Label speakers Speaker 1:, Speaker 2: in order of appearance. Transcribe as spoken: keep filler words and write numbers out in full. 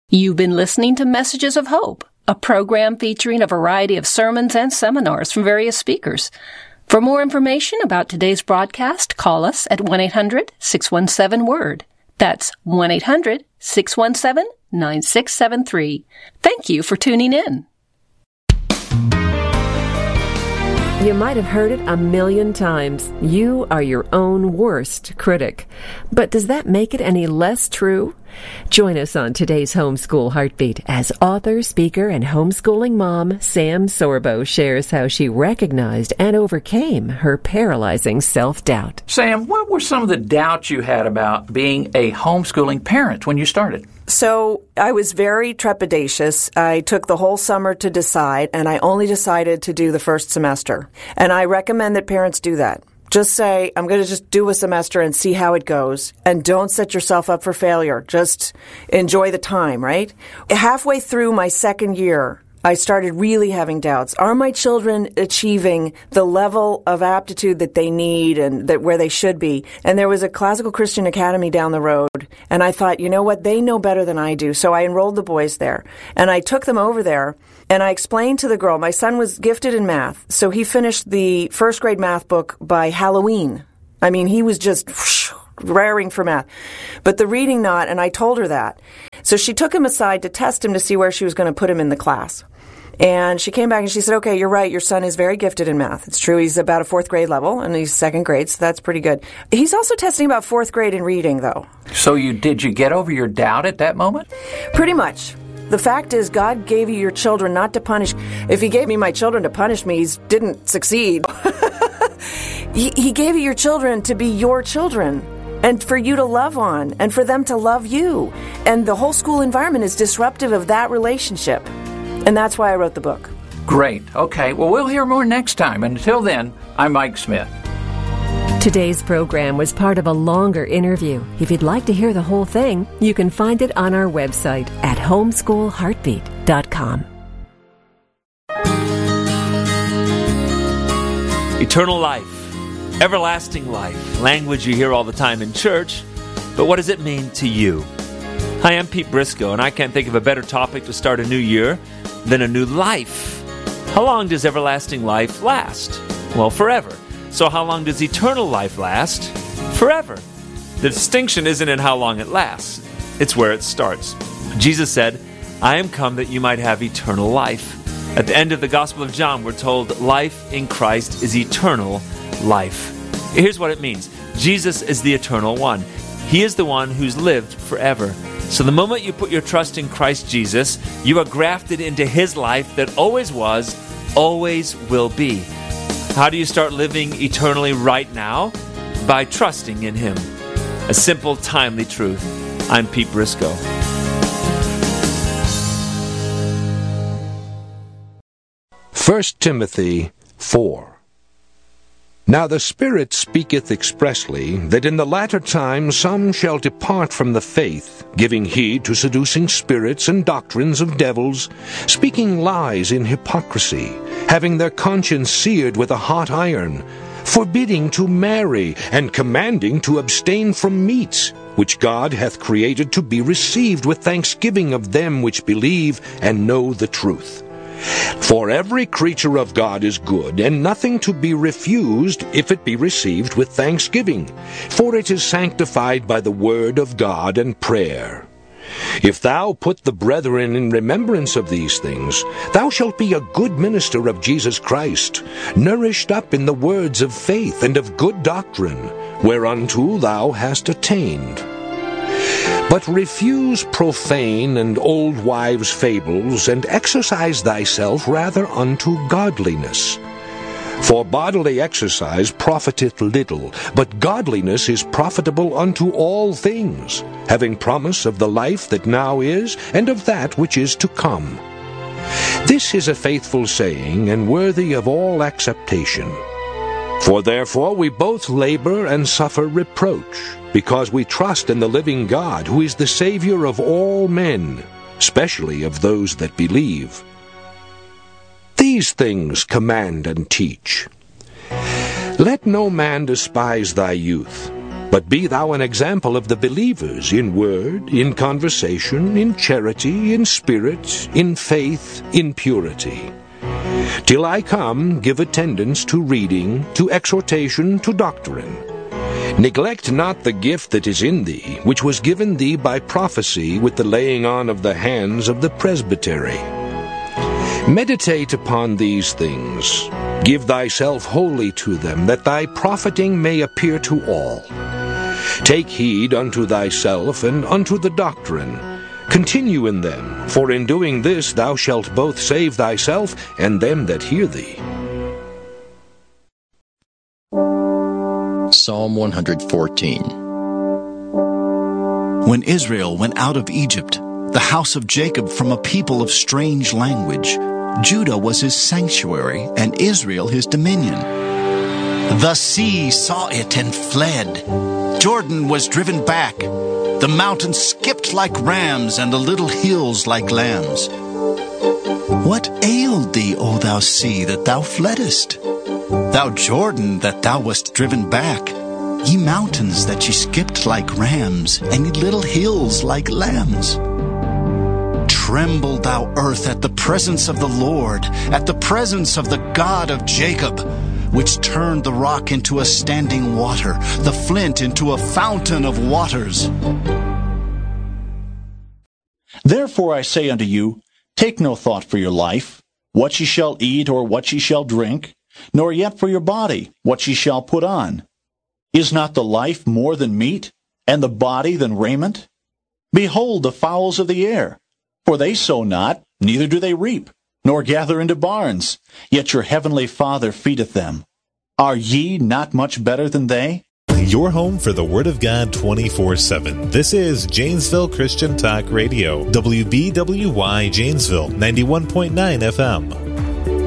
Speaker 1: You've been listening to Messages of Hope, a program featuring a variety of sermons and seminars from various speakers. For more information about today's broadcast, call us at one eight hundred six one seven word. That's one eight hundred six one seven nine six seven three. Thank you for tuning in.
Speaker 2: You might have heard it a million times. You are your own worst critic. But does that make it any less true? Join us on today's Homeschool Heartbeat as author, speaker, and homeschooling mom Sam Sorbo shares how she recognized and overcame her paralyzing self-doubt.
Speaker 3: Sam, what were some of the doubts you had about being a homeschooling parent when you started?
Speaker 4: So I was very trepidatious. I took the whole summer to decide, and I only decided to do the first semester. And I recommend that parents do that. Just say, I'm going to just do a semester and see how it goes. And don't set yourself up for failure. Just enjoy the time, right? Halfway through my second year, I started really having doubts. Are my children achieving the level of aptitude that they need and that where they should be? And there was a Classical Christian Academy down the road, and I thought, you know what, they know better than I do. So I enrolled the boys there, and I took them over there, and I explained to the girl, my son was gifted in math, so he finished the first grade math book by Halloween. I mean, he was just whoosh, raring for math. But the reading not, and I told her that. So she took him aside to test him to see where she was going to put him in the class. And she came back and she said, okay, you're right. Your son is very gifted in math. It's true. He's about a fourth grade level and he's second grade, so that's pretty good. He's also testing about fourth grade in reading, though.
Speaker 3: So you did you get over your doubt at that moment?
Speaker 4: Pretty much. The fact is, God gave you your children not to punish. If he gave me my children to punish me, he didn't succeed. he, he gave you your children to be your children. And for you to love on, and for them to love you. And the whole school environment is disruptive of that relationship. And that's why I wrote the book.
Speaker 3: Great. Okay. Well, we'll hear more next time. And until then, I'm Mike Smith.
Speaker 2: Today's program was part of a longer interview. If you'd like to hear the whole thing, you can find it on our website at homeschool heartbeat dot com.
Speaker 5: Eternal life. Everlasting life, language you hear all the time in church, but what does it mean to you? Hi, I'm Pete Briscoe, and I can't think of a better topic to start a new year than a new life. How long does everlasting life last? Well, forever. So how long does eternal life last? Forever. The distinction isn't in how long it lasts, it's where it starts. Jesus said, I am come that you might have eternal life. At the end of the Gospel of John, we're told life in Christ is eternal life. Here's what it means. Jesus is the eternal one. He is the one who's lived forever. So the moment you put your trust in Christ Jesus, you are grafted into His life that always was, always will be. How do you start living eternally right now? By trusting in Him. A simple, timely truth. I'm Pete Briscoe.
Speaker 6: First Timothy four. Now the Spirit speaketh expressly, that in the latter time some shall depart from the faith, giving heed to seducing spirits and doctrines of devils, speaking lies in hypocrisy, having their conscience seared with a hot iron, forbidding to marry, and commanding to abstain from meats, which God hath created to be received with thanksgiving of them which believe and know the truth. For every creature of God is good, and nothing to be refused if it be received with thanksgiving, for it is sanctified by the word of God and prayer. If thou put the brethren in remembrance of these things, thou shalt be a good minister of Jesus Christ, nourished up in the words of faith and of good doctrine, whereunto thou hast attained. But refuse profane and old wives' fables, and exercise thyself rather unto godliness. For bodily exercise profiteth little, but godliness is profitable unto all things, having promise of the life that now is, and of that which is to come. This is a faithful saying, and worthy of all acceptation. For therefore we both labor and suffer reproach, because we trust in the living God, who is the Savior of all men, especially of those that believe. These things command and teach. Let no man despise thy youth, But be thou an example of the believers in word, in conversation, in charity, in spirit, in faith, in purity. Till I come, give attendance to reading, to exhortation, to doctrine. Neglect not the gift that is in thee, which was given thee by prophecy with the laying on of the hands of the presbytery. Meditate upon these things. Give thyself wholly to them, that thy profiting may appear to all. Take heed unto thyself and unto the doctrine. Continue in them, for in doing this thou shalt both save thyself and them that hear thee.
Speaker 7: Psalm one fourteen.
Speaker 8: When Israel went out of Egypt, the house of Jacob from a people of strange language, Judah was his sanctuary, and Israel his dominion. The sea saw it and fled. Jordan was driven back. The mountains skipped like rams, and the little hills like lambs. What ailed thee, O thou sea, that thou fleddest? Thou Jordan, that thou wast driven back? Ye mountains, that ye skipped like rams, and ye little hills like lambs. Tremble, thou earth, at the presence of the Lord, at the presence of the God of Jacob, which turned the rock into a standing water, the flint into a fountain of waters.
Speaker 9: Therefore I say unto you, take no thought for your life, what ye shall eat or what ye shall drink, nor yet for your body, what ye shall put on. Is not the life more than meat, and the body than raiment? Behold the fowls of the air, for they sow not, neither do they reap, nor gather into barns, yet your heavenly Father feedeth them. Are ye not much better than they?
Speaker 10: Your home for the Word of God twenty-four seven. This is Janesville Christian Talk Radio, W B W Y Janesville, ninety-one point nine F M.